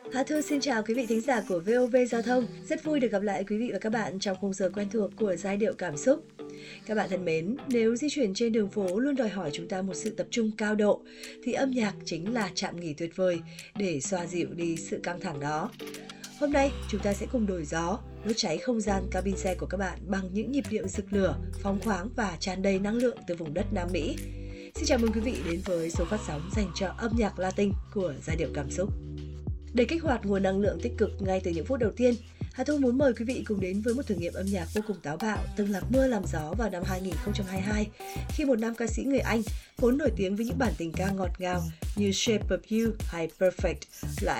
Hà Thư xin chào quý vị thính giả của VOV Giao thông. Rất vui được gặp lại quý vị và các bạn trong khung giờ quen thuộc của giai điệu cảm xúc. Các bạn thân mến, nếu di chuyển trên đường phố luôn đòi hỏi chúng ta một sự tập trung cao độ, thì âm nhạc chính là trạm nghỉ tuyệt vời để xoa dịu đi sự căng thẳng đó. Hôm nay, chúng ta sẽ cùng đổi gió, đốt cháy không gian cabin xe của các bạn bằng những nhịp điệu rực lửa, phóng khoáng và tràn đầy năng lượng từ vùng đất Nam Mỹ. Xin chào mừng quý vị đến với số phát sóng dành cho âm nhạc Latin của giai điệu cảm xúc. Để kích hoạt nguồn năng lượng tích cực ngay từ những phút đầu tiên, Hà Thu muốn mời quý vị cùng đến với một thử nghiệm âm nhạc vô cùng táo bạo từng lạc mưa làm gió vào năm 2022, khi một nam ca sĩ người Anh vốn nổi tiếng với những bản tình ca ngọt ngào như Shape of You hay Perfect lại